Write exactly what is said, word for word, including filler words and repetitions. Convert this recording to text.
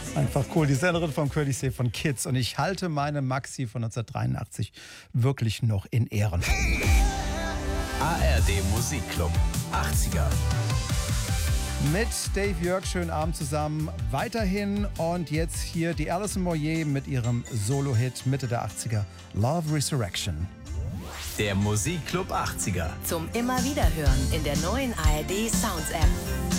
Einfach cool. Die Sängerin vom Odyssee von Kids. Und ich halte meine Maxi von neunzehnhundertdreiundachtzig wirklich noch in Ehren. A R D Musikclub achtziger. Mit Dave Jörg, schönen Abend zusammen. Weiterhin und jetzt hier die Alison Moyet mit ihrem Solo-Hit Mitte der achtziger, Love Resurrection. Der Musikclub achtziger. Zum immer wieder hören in der neuen A R D Sounds App.